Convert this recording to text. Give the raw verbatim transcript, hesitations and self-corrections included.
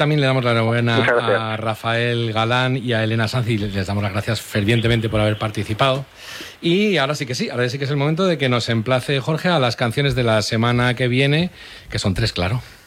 también le damos la enhorabuena a Rafael Galán y a Elena Sanz y les damos las gracias fervientemente por haber participado. Y ahora sí que sí, ahora sí que es el momento de que nos emplace Jorge a las canciones de la semana que viene, que son tres, claro.